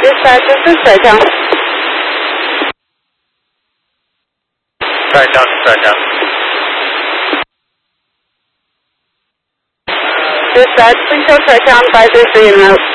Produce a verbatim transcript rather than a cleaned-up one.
Dispatch, this is Sejong. Sejong, Sejong. Dispatch, please show Sejong five three three en route.